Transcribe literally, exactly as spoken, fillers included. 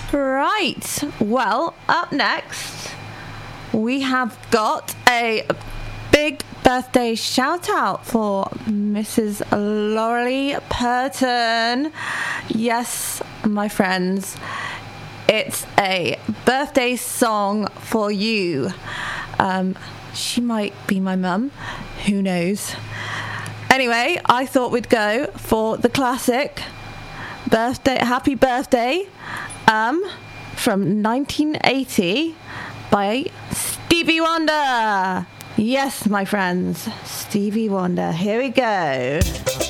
Right, well, up next, we have got a big birthday shout out for Missus Laurelie Purton. Yes, my friends, it's a birthday song for you. Um, she might be my mum, who knows. Anyway, I thought we'd go for the classic birthday, happy birthday, um, from nineteen eighty by Stevie Wonder. Yes, my friends, Stevie Wonder. Here we go.